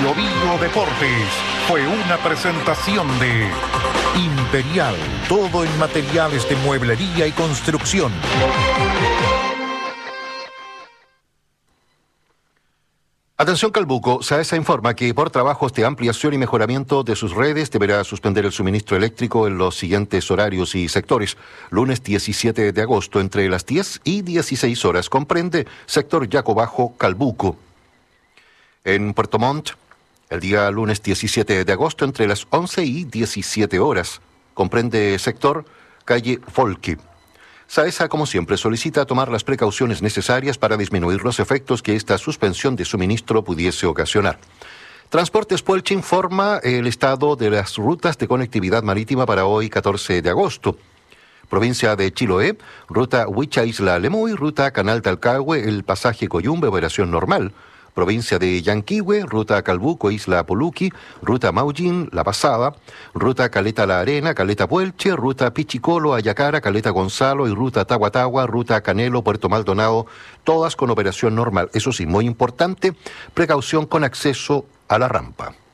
Bio Deportes fue una presentación de Imperial, todo en materiales de mueblería y construcción. Atención Calbuco, SAESA informa que por trabajos de ampliación y mejoramiento de sus redes deberá suspender el suministro eléctrico en los siguientes horarios y sectores. Lunes 17 de agosto entre las 10 y 16 horas comprende sector Yaco Bajo, Calbuco. En Puerto Montt, el día lunes 17 de agosto entre las 11 y 17 horas comprende sector calle Folque. SAESA, como siempre, solicita tomar las precauciones necesarias para disminuir los efectos que esta suspensión de suministro pudiese ocasionar. Transportes Puelche informa el estado de las rutas de conectividad marítima para hoy, 14 de agosto. Provincia de Chiloé, ruta Huicha-Isla Lemoy, ruta Canal Talcahué, el pasaje Coyumbe, operación normal. Provincia de Yanquihue, ruta Calbuco, Isla Poluqui, ruta Maullín, La Pasada, ruta Caleta La Arena, Caleta Puelche, ruta Pichicolo, Ayacara, Caleta Gonzalo y ruta Tahuatahua, ruta Canelo, Puerto Maldonado, todas con operación normal. Eso sí, muy importante, precaución con acceso a la rampa.